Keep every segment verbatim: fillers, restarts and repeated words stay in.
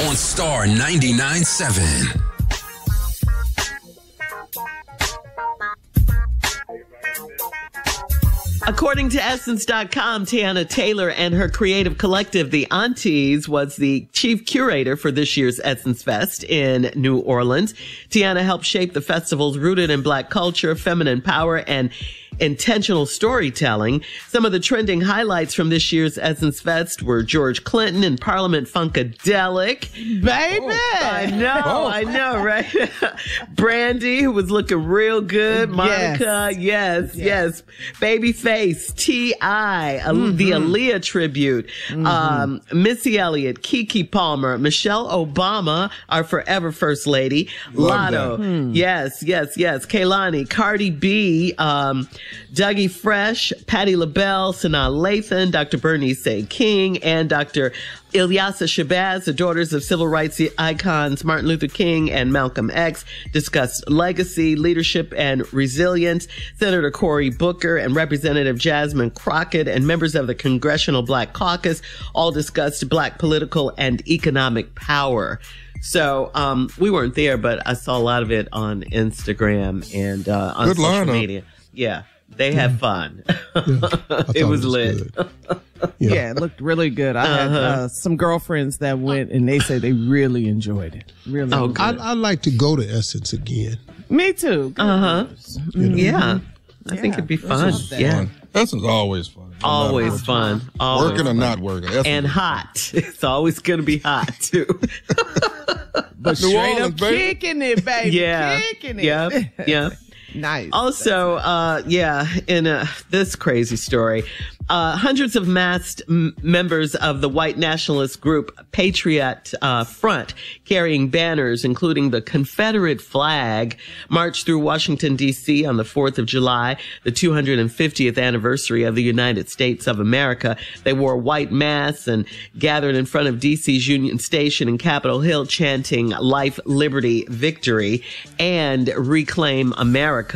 on Star ninety-nine point seven. According to Essence dot com, Teyana Taylor and her creative collective, The Aunties, was the chief curator for this year's Essence Fest in New Orleans. Teyana helped shape the festival's rooted in Black culture, feminine power, and intentional storytelling. Some of the trending highlights from this year's Essence Fest were George Clinton and Parliament Funkadelic. Baby! Oh, I know, oh. I know, right? Brandy, who was looking real good. Monica, yes, yes. yes. Babyface, T I, mm-hmm. the Aaliyah tribute. Mm-hmm. Um, Missy Elliott, Keke Palmer, Michelle Obama, our forever first lady. Love Lotto, hmm. yes, yes, yes. Kehlani, Cardi B, um, Dougie Fresh, Patti LaBelle, Sanaa Lathan, Doctor Bernice King, and Doctor Ilyasa Shabazz, the daughters of civil rights icons Martin Luther King and Malcolm X, discussed legacy, leadership, and resilience. Senator Cory Booker and Representative Jasmine Crockett and members of the Congressional Black Caucus all discussed Black political and economic power. So um, we weren't there, but I saw a lot of it on Instagram and uh, on Good social lineup. media. Yeah. They had fun. Yeah, it was, it was lit. Yeah. yeah, it looked really good. I uh-huh. had uh, some girlfriends that went and they said they really enjoyed it. Really. Oh, I, I'd like to go to Essence again. Me too. Uh huh. You know? Yeah. I yeah. think it'd be fun. That. Yeah. Fun. Essence is always fun. No always fun. Always working fun. or not working. Essence and hot. It's always going to be hot, too. But New straight Orleans, up baby. kicking it, baby. Yeah. Kicking it. Yeah. Yeah. Nice. Also, uh, yeah, in uh, this crazy story, uh, hundreds of masked m- members of the white nationalist group Patriot uh, Front, carrying banners including the Confederate flag, marched through Washington, D C on the fourth of July, the two hundred fiftieth anniversary of the United States of America. They wore white masks and gathered in front of D C's Union Station and Capitol Hill chanting "Life, Liberty, Victory" and "Reclaim America."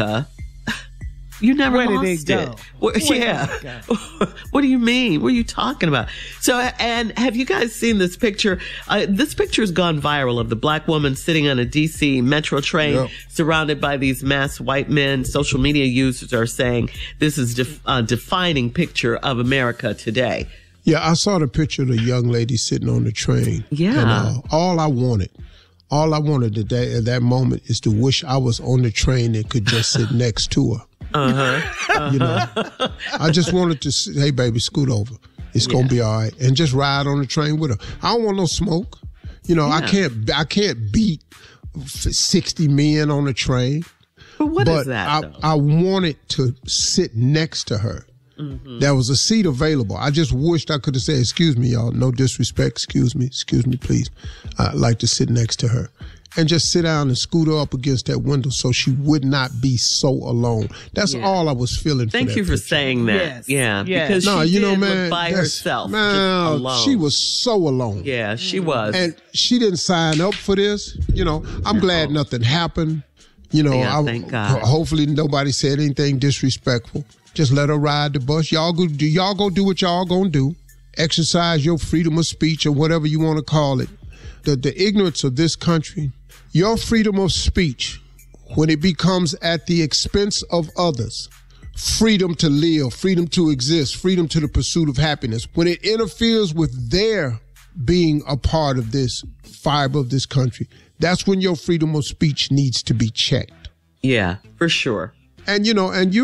You never Where lost did it go? Well, Where yeah. did it go? What do you mean? What are you talking about? So, and have you guys seen this picture? Uh, this picture has gone viral of the black woman sitting on a D C metro train, Yep. surrounded by these masked white men. Social media users are saying this is def- a defining picture of America today. Yeah, I saw the picture of the young lady sitting on the train. Yeah. And uh, all I wanted, all I wanted today at that moment is to wish I was on the train and could just sit next to her. Uh-huh. uh-huh. You know, I just wanted to say, hey, baby, scoot over. It's Yeah. going to be all right. And just ride on the train with her. I don't want no smoke. You know, I Yeah. can't, I can't beat sixty men on a train. But what but is that, I, though? I wanted to sit next to her. Mm-hmm. There was a seat available. I just wished I could have said, excuse me, y'all. No disrespect. Excuse me. Excuse me, please. I'd like to sit next to her. And just sit down and scoot her up against that window so she would not be so alone. That's Yeah. all I was feeling for Thank that you for picture. saying that. Yes. Yeah. Yes. Because No, she you did know, man, look by that's- herself. man, just alone. she was so alone. Yeah, she was. And she didn't sign up for this. You know, I'm No. glad nothing happened. You know, Yeah, I, thank God. hopefully nobody said anything disrespectful. Just let her ride the bus. Y'all go do y'all go do what y'all gonna do. Exercise your freedom of speech or whatever you want to call it. The the ignorance of this country, your freedom of speech, when it becomes at the expense of others, freedom to live, freedom to exist, freedom to the pursuit of happiness, when it interferes with their being a part of this fiber of this country, that's when your freedom of speech needs to be checked. Yeah, for sure. And, you know, and you